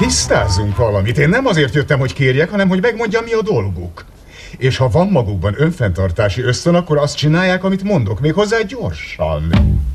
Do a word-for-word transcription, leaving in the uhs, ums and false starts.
Tisztázzunk valamit. Én nem azért jöttem, hogy kérjek, hanem hogy megmondjam, mi a dolguk. És ha van magukban önfenntartási ösztön, akkor azt csinálják, amit mondok, méghozzá gyorsan.